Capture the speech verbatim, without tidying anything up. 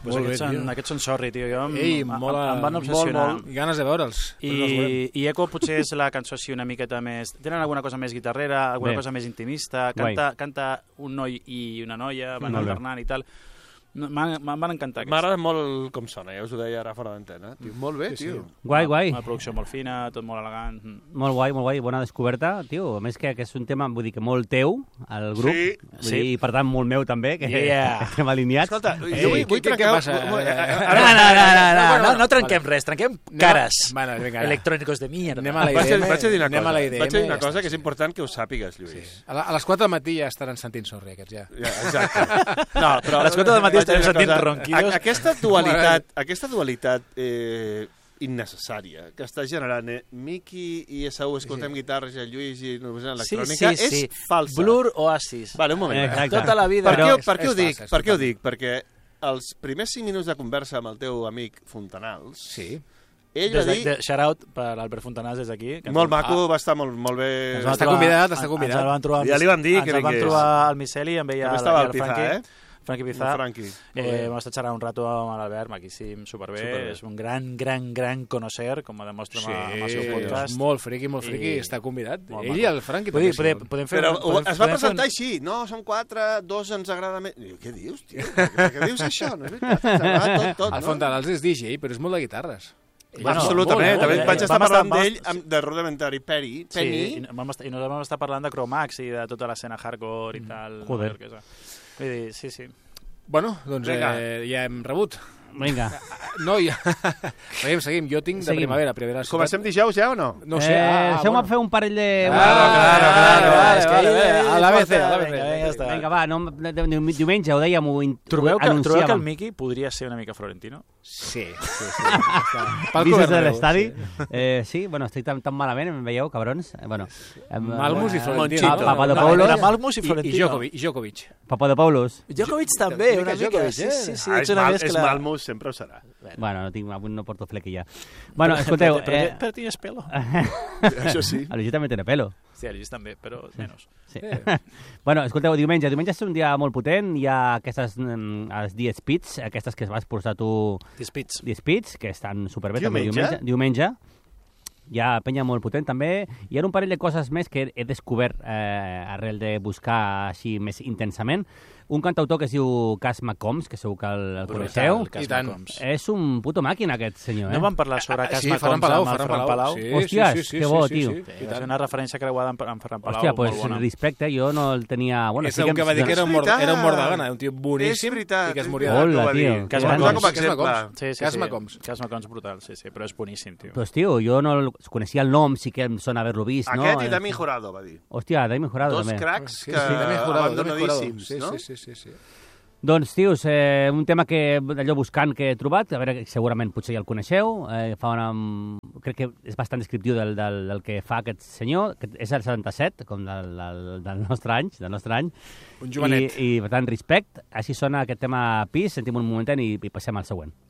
Pues aquests, bé, són, aquests són sorry, tio. Jo em, Ei, em, mola, em van obsessionar. Molt, molt. Ganes de veure'ls. I, I Echo potser és la cançó així una miqueta més... Tenen alguna cosa més guitarrera, alguna Bé. cosa més intimista. Canta, canta un noi i una noia, van alternant i tal. Me'n van encantar aquests. M'agrada molt com sona, ja us ho deia ara fora d'antena. Molt bé, sí, tio. sí. Guai, guai. Una producció molt fina, tot molt elegant. Molt guai, molt guai, bona descoberta, tio. A més que, que és un tema, vull dir, que molt teu, el grup. Sí. Vull dir, i per tant, molt meu també, que Yeah. estem alineats. Escolta, jo Ei, vull, què- vull què- trencar... què passa? No, no, no, no, no, no trenquem res, trenquem cares. Bueno, vinga, ara. Electrònicos de mierda. Anem a la Vaig, I D M. vaig a dir una Anem a cosa, la I D M, vaig a dir una ja cosa està. que és important que ho sàpigues, Lluís. A, la, a les quatre del matí ja estaran sentint sorri, aquests, ja. Ja, exacte. No, però a les quatre del matí Vaig a dir estem una sentint cosa. ronquidos. A- Aquesta dualitat, aquesta dualitat eh, innecessària que està generant eh, Miki i Esaú escoltem sí. guitarres i el Lluís i només en Sí, electrònica sí, sí. és falsa. Blur Oasis. Vale, un moment. Exacte. Tota la vida. Per què, Però per què és- ho dic? és falsa, és Per què ho total. dic? Perquè els primers cinc minuts de conversa amb el teu amic Fontanals, Sí. ell Des va de, dir... de, shout out per l'Albert Fontanals des d'aquí. que Molt ens- maco, va estar molt, molt bé... ens va Està trobar- convidat, està ens- convidat. Ens el van trobar al Ja li van dir ens que el van vingués. trobar al Miceli, em veia També el, estava i el el Pizà, Franqui. eh? Franqui Pizà. El Franqui. Molt Eh, bé. vam estar xerrant un rato amb l'Albert, maquíssim, superbé. Superbé. És un gran, gran, gran connocer, com demostra Sí, amb, amb el seu és podcast. molt friqui, molt friqui, I- està convidat. Molt Ell maco. i el Franqui Vull dir, també. podem, podem fer... Però un- ho- podem, es va podem fer presentar un- així. No, són quatre, dos ens agrada més... Diu, què dius, tio? Per què dius això? No és veritat, ens agrada tot, tot, El no? Fontanals és D J, però és molt de guitarres. Bueno, Absolutament, molt, també molt, vaig eh, estar vam estar- parlant vam- d'ell amb- de Rudimentary Penny, Sí, Penny. i, vam estar, i nosaltres vam estar parlant de Cromax i de tota l'escena hardcore i tal. Joder. No, que és- Vull dir, sí, sí. Bueno, doncs Vinga. eh, ja hem rebut. Vinga. No, ja... seguim, seguim. Jo tinc de Seguim. primavera. primavera ciutat. Comencem dijous ja o no? No ho sé. eh, ah, Deixeu-me bueno. fer un parell de... Claro, claro, claro. vale, És que vale, ahir, vale, a l'A B C, vinga, a l'A B C. vinga, ja està. Vinga, va, no, de- de- diumenge ho dèiem, ho, in- Trobeu ho que, trobeu que el anunciàvem. Miki podria ser una mica Florentino? Sí, sí, sí. Palco Vistes de Bernabéu, l'estadi. sí. Eh, sí, bueno, estic tan, tan malament, em veieu, cabrons? Eh, bueno, em, Malmus i eh, Florentino. Pa- Papadopoulos. Era Malmus i I, i Florentino. Djokovic. I Djokovic. Papadopoulos. Djokovic també, Una una mica mica. Djokovic, Sí, eh? sí, sí, Ah, ets és, una mal, mescla. és Malmus, sempre ho serà. Bueno, no, tinc, avui no porto flequi ja. Bueno, escolteu... Però, Eh, però tienes pelo. Això sí. el Lluís també té pelo. Sí, el Lluís també, però menys. Sí. bueno, escolteu, diumenge. Diumenge és un dia molt potent. Hi ha aquestes mm, els dies pits, aquestes que vas portar tu... Dispits. Dispits, que estan superbé també Diumenge? diumenge. Diumenge. Hi ha penya molt potent també. Hi ha un parell de coses més que he descobert eh, arrel de buscar així més intensament. Un cantautor que es diu Cas McCombs, que segur que el, el coneixeu. Brutal, I tant. Cas És un puto màquina, aquest senyor, eh? No vam parlar sobre Cas Sí, Ferran Macombs Palau, amb el Ferran Ferran Palau. Palau? Sí, Hòsties, sí, sí, que sí, bo, sí, tio. sí, Sí, i és tant. una referència creuada amb, amb Ferran Palau. Hòstia, molt pues bona. respecte, jo no el tenia... Bueno, És sí un que va dir que era un mort, veritat. era un mort de gana, un tio boníssim És veritat, i que es és moria veritat. de... Hola, Ho va dir. tio. Cas Gran. Macombs. Com a exemple. Sí, sí, Cas sí. Macombs. Cas Macombs brutal, sí, sí, però és boníssim, tio. Pues, tio, jo no el coneixia el nom, sí que em sona haver-lo vist, no? Aquest i Dami Jurado, va dir. Hòstia, Dami Jurado, Dos també. cracs Sí, que sí, també jurado, també jurado. abandonadíssims, Sí, no? sí, sí, sí, sí. Doncs, tios, eh, un tema que allò buscant que he trobat, a veure, segurament potser ja el coneixeu, eh, fa una, crec que és bastant descriptiu del, del, del que fa aquest senyor, que és el setanta-set, com del, del, del nostre any, del nostre any. Un jovenet. I, i per tant, respect. Així sona aquest tema Pis, sentim un momentet i, i passem al següent.